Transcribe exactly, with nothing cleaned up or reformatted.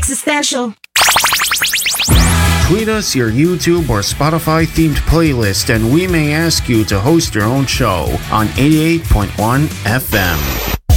existential. Tweet us your YouTube or Spotify themed playlist and we may ask you to host your own show on eighty-eight point one F M.